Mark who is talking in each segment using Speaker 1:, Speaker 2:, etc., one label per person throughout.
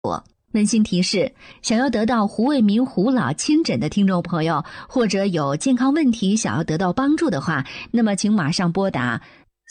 Speaker 1: 温馨提示：想要得到胡卫民胡老亲诊的听众朋友，或者有健康问题想要得到帮助的话，那么请马上拨打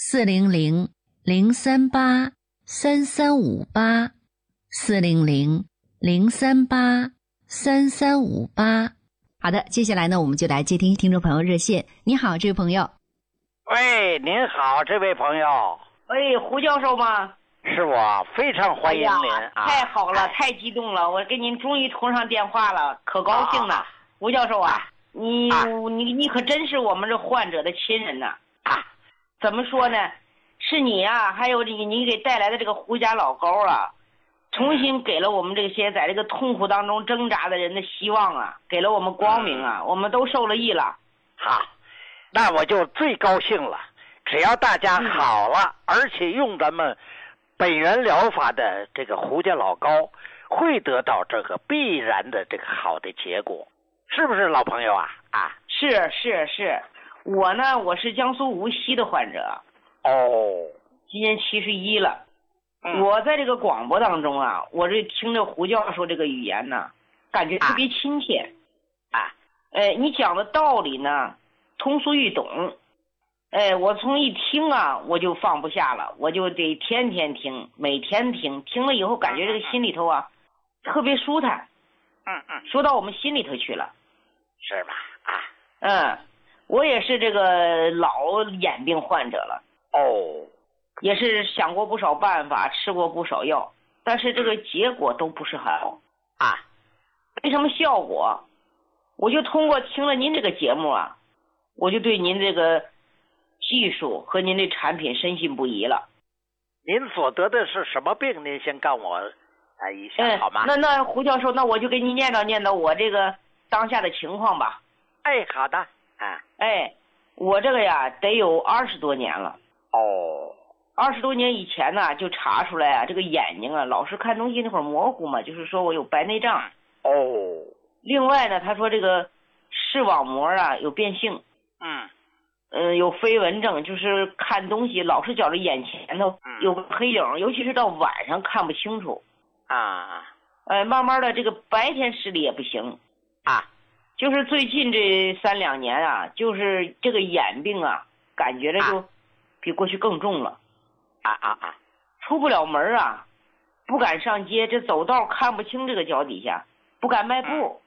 Speaker 1: 400-038-3358，400-038-3358。好的，接下来呢，我们就来接听听众朋友热线。你好，这位朋友。
Speaker 2: 喂，您好，这位朋友。
Speaker 3: 喂，胡教授吗？
Speaker 2: 是我，非常欢迎您啊！
Speaker 3: 太好了，太激动了，我跟您终于通上电话了，可高兴了。胡教授啊，你可真是我们这患者的亲人呐！怎么说呢？是你啊，还有你给带来的这个胡家老高啊，重新给了我们这些在这个痛苦当中挣扎的人的希望啊，给了我们光明啊，我们都受了益了。
Speaker 2: 好，那我就最高兴了。只要大家好了，而且用咱们本源疗法的这个胡家老高，会得到这个必然的这个好的结果，是不是老朋友啊？
Speaker 3: 是，我呢，我是江苏无锡的患者。今年71了。我在这个广播当中啊，我这听着胡教授这个语言呢，感觉特别亲切。你讲的道理呢，通俗易懂。我从一听啊，我就放不下了，我就得天天听，每天听，听了以后感觉这个心里头啊，特别舒坦。说到我们心里头去了。
Speaker 2: 是吧？
Speaker 3: 我也是这个老眼病患者了。也是想过不少办法，吃过不少药，但是这个结果都不是很好。没什么效果。我就通过听了您这个节目啊，我就对您这个技术和您的产品深信不疑了。
Speaker 2: 您所得的是什么病？您先告我一下好吗？
Speaker 3: 那胡教授，那我就给您念叨我这个当下的情况吧。
Speaker 2: 好的。
Speaker 3: 我这个呀得有20多年了。20多年以前呢，就查出来啊，这个眼睛啊老是看东西那会儿模糊嘛，就是说我有白内障。另外呢，他说这个视网膜啊有变性。有飞蚊症，就是看东西老是觉着眼前头有个黑影，尤其是到晚上看不清楚。慢慢的这个白天视力也不行。就是最近这3、2年啊，就是这个眼病啊，感觉着就比过去更重了。出不了门啊，不敢上街，这走道看不清这个脚底下，不敢迈步。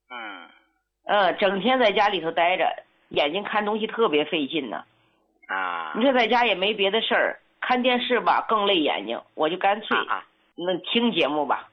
Speaker 3: 整天在家里头待着，眼睛看东西特别费劲呢。你说在家也没别的事儿，看电视吧更累眼睛，我就干脆那听节目吧。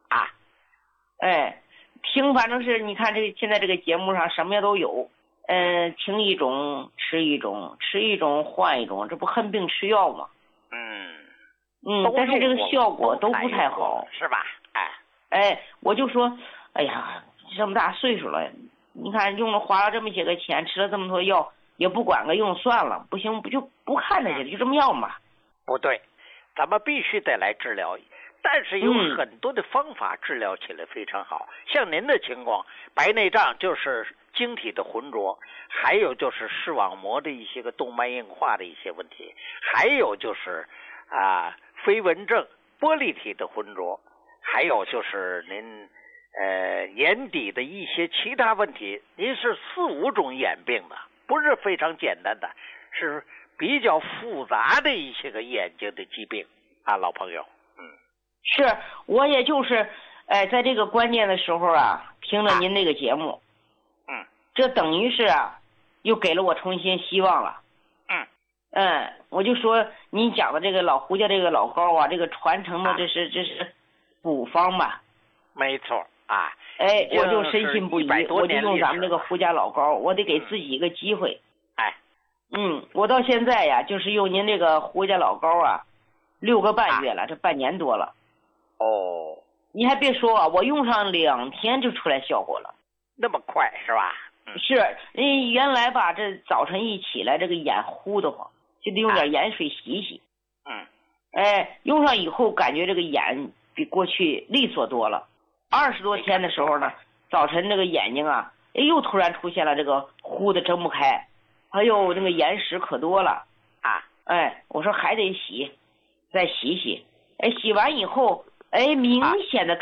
Speaker 3: 听反正是你看这现在这个节目上什么都有。听一种吃一种，吃一种换一种，这不恨病吃药吗？但是这个效果都不太好，
Speaker 2: 是吧？
Speaker 3: 我就说，哎呀，这么大岁数了，你看花了这么些个钱，吃了这么多药，也不管个用，算了，不行，就不看它去了，就这么样吧。
Speaker 2: 不对，咱们必须得来治疗，但是有很多的方法治疗起来非常好。像您的情况，白内障就是晶体的浑浊，还有就是视网膜的一些个动脉硬化的一些问题，还有就是飞蚊症、玻璃体的浑浊，还有就是您眼底的一些其他问题。您是4、5种眼病的，不是非常简单的，是比较复杂的一些个眼睛的疾病老朋友。
Speaker 3: 是我也就是在这个关键的时候啊，听了您这个节目。这等于是又给了我重新希望了。我就说您讲的这个老胡家这个老高啊，这个传承的这是古方吧？
Speaker 2: 没错
Speaker 3: 我就深信不疑，我就用咱们这个胡家老高，我得给自己一个机会。我到现在呀，就是用您这个胡家老高6个半月了，这半年多了。你还别说我用上2天就出来效果了。
Speaker 2: 那么快是吧？
Speaker 3: 是，原来吧，这早晨一起来，这个眼糊得慌，就得用点盐水洗洗。用上以后感觉这个眼比过去利索多了。20多天的时候呢，早晨这个眼睛又突然出现了这个糊的睁不开，还有那个眼屎可多了。我说还得洗，再洗洗。洗完以后哎，明显的